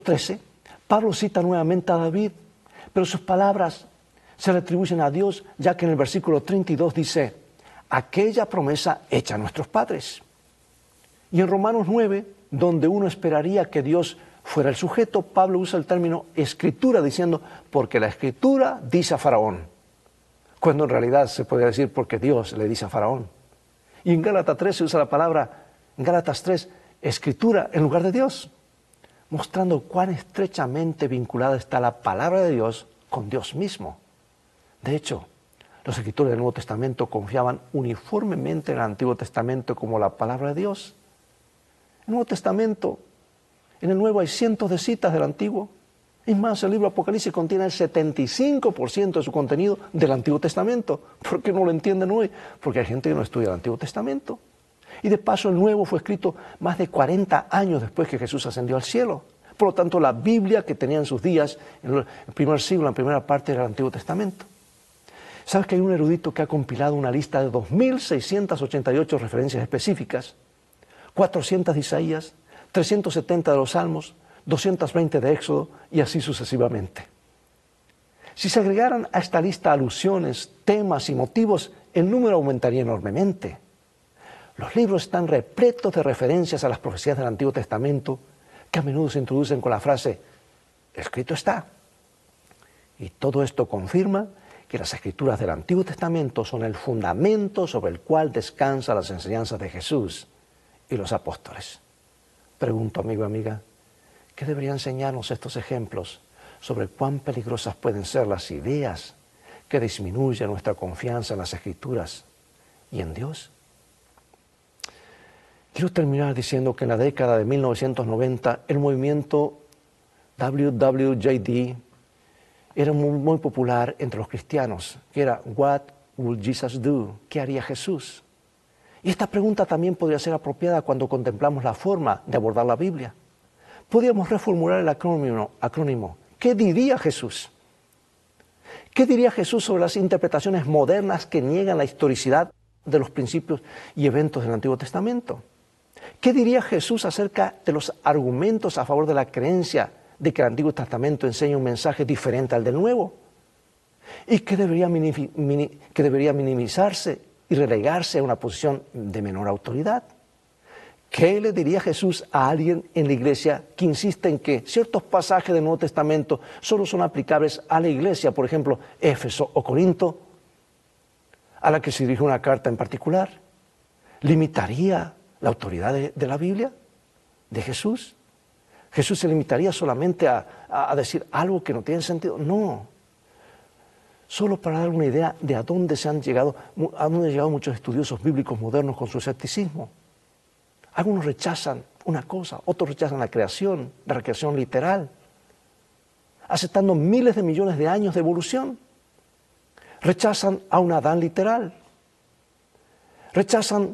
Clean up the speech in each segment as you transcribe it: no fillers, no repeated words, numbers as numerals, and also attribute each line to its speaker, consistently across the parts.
Speaker 1: 13, Pablo cita nuevamente a David, pero sus palabras se le atribuyen a Dios, ya que en el versículo 32 dice, aquella promesa hecha a nuestros padres. Y en Romanos 9, donde uno esperaría que Dios fuera el sujeto, Pablo usa el término escritura diciendo, porque la escritura dice a Faraón, cuando en realidad se podría decir porque Dios le dice a Faraón. Y en Gálatas 3 se usa la palabra, en Gálatas 3, escritura en lugar de Dios, mostrando cuán estrechamente vinculada está la palabra de Dios con Dios mismo. De hecho, los escritores del Nuevo Testamento confiaban uniformemente en el Antiguo Testamento como la palabra de Dios. En el Nuevo Testamento, en el Nuevo hay cientos de citas del Antiguo. Es más, el libro Apocalipsis contiene el 75% de su contenido del Antiguo Testamento. ¿Por qué no lo entienden hoy? Porque hay gente que no estudia el Antiguo Testamento. Y de paso el Nuevo fue escrito más de 40 años después que Jesús ascendió al cielo. Por lo tanto, la Biblia que tenía en sus días, en el primer siglo, en la primera parte del Antiguo Testamento. ¿Sabes que hay un erudito que ha compilado una lista de 2.688 referencias específicas? 400 de Isaías, 370 de los Salmos, 220 de Éxodo y así sucesivamente. Si se agregaran a esta lista alusiones, temas y motivos, el número aumentaría enormemente. Los libros están repletos de referencias a las profecías del Antiguo Testamento que a menudo se introducen con la frase, escrito está. Y todo esto confirma que las escrituras del Antiguo Testamento son el fundamento sobre el cual descansan las enseñanzas de Jesús y los apóstoles. Pregunto, amigo y amiga, ¿qué deberían enseñarnos estos ejemplos sobre cuán peligrosas pueden ser las ideas que disminuyen nuestra confianza en las Escrituras y en Dios? Quiero terminar diciendo que en la década de 1990 el movimiento WWJD era muy popular entre los cristianos, que era What would Jesus do? ¿Qué haría Jesús? Y esta pregunta también podría ser apropiada cuando contemplamos la forma de abordar la Biblia. Podríamos reformular el acrónimo. ¿Qué diría Jesús? ¿Qué diría Jesús sobre las interpretaciones modernas que niegan la historicidad de los principios y eventos del Antiguo Testamento? ¿Qué diría Jesús acerca de los argumentos a favor de la creencia de que el Antiguo Testamento enseña un mensaje diferente al del Nuevo? ¿Y qué debería minimizarse y relegarse a una posición de menor autoridad? ¿Qué le diría Jesús a alguien en la iglesia que insiste en que ciertos pasajes del Nuevo Testamento solo son aplicables a la iglesia, por ejemplo, Éfeso o Corinto, a la que se dirige una carta en particular? ¿Limitaría la autoridad de la Biblia, de Jesús? ¿Jesús se limitaría solamente a decir algo que no tiene sentido? No. Solo para dar una idea de a dónde han llegado muchos estudiosos bíblicos modernos con su escepticismo. Algunos rechazan una cosa, otros rechazan la creación literal, aceptando miles de millones de años de evolución. Rechazan a un Adán literal. Rechazan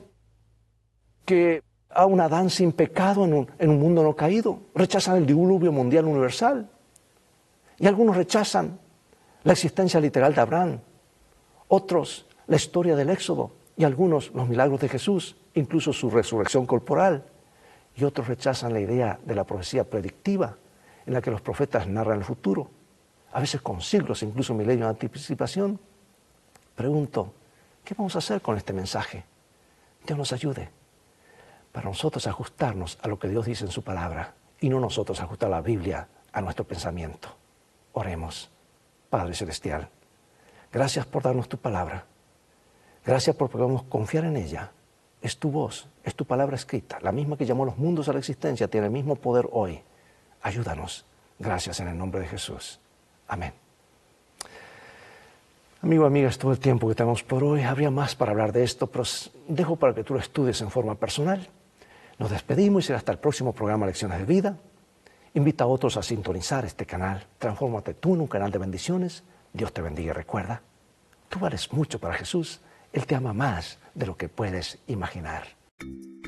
Speaker 1: que a un Adán sin pecado en un mundo no caído. Rechazan el diluvio mundial universal. Y algunos rechazan la existencia literal de Abraham. Otros, la historia del Éxodo. Y algunos, los milagros de Jesús, incluso su resurrección corporal. Y otros rechazan la idea de la profecía predictiva, en la que los profetas narran el futuro, a veces con siglos, incluso milenios de anticipación. Pregunto, ¿qué vamos a hacer con este mensaje? Dios nos ayude para nosotros ajustarnos a lo que Dios dice en su palabra y no nosotros ajustar la Biblia a nuestro pensamiento. Oremos. Padre Celestial, gracias por darnos tu palabra. Gracias por podamos confiar en ella. Es tu voz, es tu palabra escrita, la misma que llamó a los mundos a la existencia, tiene el mismo poder hoy. Ayúdanos. Gracias en el nombre de Jesús. Amén. Amigo, amiga, es todo el tiempo que tenemos por hoy. Habría más para hablar de esto, pero dejo para que tú lo estudies en forma personal. Nos despedimos y será hasta el próximo programa Lecciones de Vida. Invita a otros a sintonizar este canal. Transfórmate tú en un canal de bendiciones. Dios te bendiga y recuerda, tú vales mucho para Jesús. Él te ama más de lo que puedes imaginar.